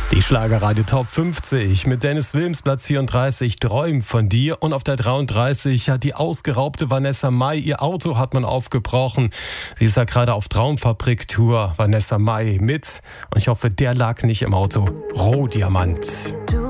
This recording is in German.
Die Schlagerradio Top 50 mit Dennis Wilms, Platz 34, Träum von dir. Und auf der 33 hat die ausgeraubte Vanessa Mai, ihr Auto hat man aufgebrochen. Sie ist ja gerade auf Traumfabrik-Tour, Vanessa Mai mit. Und ich hoffe, der lag nicht im Auto. Rohdiamant. Du